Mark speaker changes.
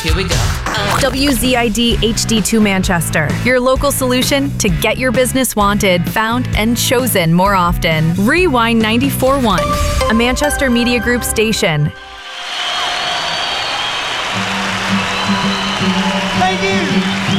Speaker 1: Here we go.
Speaker 2: WZID HD2 Manchester, your local solution to get your business wanted, found, and chosen more often. Rewind 94.1, a Manchester Media Group station.
Speaker 3: Thank you.